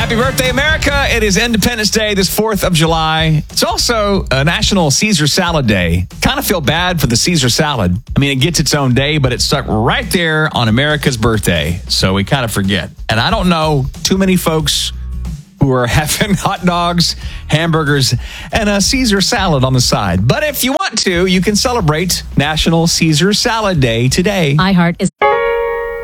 Happy birthday, America. It is Independence Day, this 4th of July. It's also a National Caesar Salad Day. Kind of feel bad for the Caesar salad. I mean, it gets its own day, but it's stuck right there on America's birthday. So we kind of forget. And I don't know too many folks who are having hot dogs, hamburgers, and a Caesar salad on the side. But if you want to, you can celebrate National Caesar Salad Day today. iHeart is...